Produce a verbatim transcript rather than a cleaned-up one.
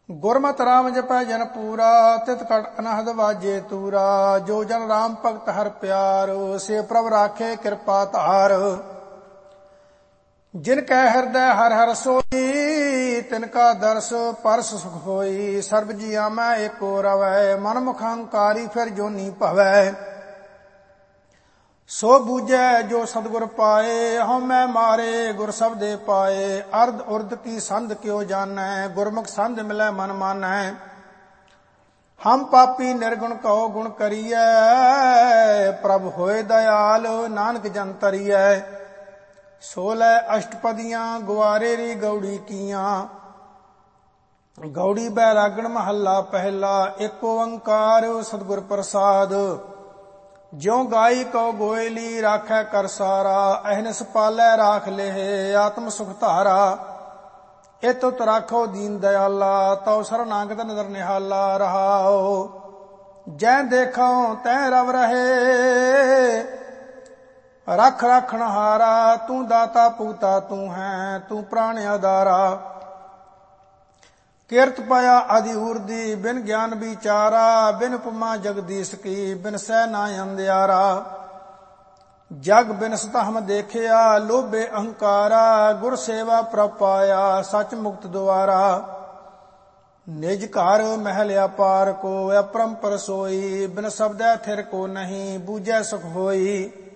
ਗੁਰਮਤਿ ਰਾਮ ਜਪੈ ਜਨ ਪੂਰਾ, ਤਿਤ ਕਟ ਅਨਹਦ ਵਾਜੇ ਤੂਰਾ। ਜੋ ਜਨ ਰਾਮ ਭਗਤ ਹਰਿ ਪਿਆਰ, ਸੇ ਪ੍ਰਭ ਰਾਖੇ ਕਿਰਪਾ ਧਾਰ। ਜਿਨ ਕੈ ਹਿਰਦੈ ਹਰਿ ਹਰਿ ਸੋਈ, ਤਿਨ ਕਾ ਦਰਸ ਪਰਸ ਸੁਖ ਹੋਈ। ਸਰਬ ਜੀਆਂ ਮੈਂ ਏਕੋ ਰਵੈ, ਮਨ ਮੁਖ ਹੰਕਾਰੀ ਫਿਰ ਜੋਨੀ ਭਵੈ। ਸੋ ਬੂਝੈ ਜੋ ਸਤਿਗੁਰ ਪਾਏ, ਹਉਮੈ ਮਾਰੇ ਗੁਰ ਸਬਦੇ ਪਾਏ। ਅਰਧ ਉਰਧ ਕੀ ਸੰਧ ਕਿਉ ਜਾਣੈ, ਗੁਰਮੁਖ ਸੰਧ ਮਿਲੈ ਮਨ ਮਾਨੈ। ਹਮ ਪਾਪੀ ਨਿਰਗੁਣ ਕਉ ਗੁਣ ਕਰੀਐ, ਪ੍ਰਭ ਹੋਏ ਦਇਆਲ ਨਾਨਕ ਜਨ ਤਰੀਐ। ਸੋ ਲੈ ਅਸ਼ਟਪਦੀਆਂ ਗੁਆਰੇ ਰੀ ਗੌੜੀ ਕੀਆਂ, ਗੌੜੀ ਬੈਰਾਗਣ ਮਹੱਲਾ ਪਹਿਲਾ। ਏਕ ਓੰਕਾਰ ਸਤਿਗੁਰ ਪ੍ਰਸਾਦ, ਜਿਉ ਗਾਈ ਕਉ ਗੋਇਲੀ ਰਾਖੈ ਕਰ ਸਾਰਾ। ਅਹਨਿਸ ਪਾਲੈ ਰਾਖ ਲੇਹ ਆਤਮ ਸੁਖ ਧਾਰਾ। ਇਤ ਉਤ ਰਾਖੋ ਦੀਨ ਦਇਆਲਾ, ਤਉ ਸਰਨਾਗਤ ਨਦਰ ਨਿਹਾਲਾ। ਰਹਾਉ ਜੈ ਦੇਖਉ ਤੈ ਰਵ ਰਹੇ, ਰਖ ਰਾਖਣ ਹਾਰਾ। ਤੂੰ ਦਾਤਾ ਪੂਤਾ ਤੂੰ ਹੈ, ਤੂੰ ਪ੍ਰਾਣ ਆਧਾਰਾ। ਕਿਰਤ ਪਾਇਆ ਆਦਿ ਉਰਦੀ, ਬਿਨ ਗਿਆਨ ਵਿਚਾਰਾ। ਬਿਨ ਉਪਮਾ ਜਗਦੀਸ਼ ਕੀ, ਬਿਨ ਸਹਿ ਨਾ ਅੰਧਿਆਰਾ। ਜਗ ਬਿਨਸਤ ਹਮ ਦੇਖਿਆ, ਲੋਭੇ ਅਹੰਕਾਰਾ। ਗੁਰ ਸੇਵਾ ਪ੍ਰਭ ਪਾਇਆ, ਸਚ ਮੁਕਤ ਦੁਆਰਾ। ਨਿਜ ਘਰ ਮਹਿਲ ਅਪਾਰ ਕੋ, ਅਪਰੰਪਰ ਸੋਈ। ਬਿਨ ਸ਼ਬਦੈ ਥਿਰ ਕੋ ਨਹੀਂ, ਬੂਝੈ ਸੁਖ ਹੋਈ।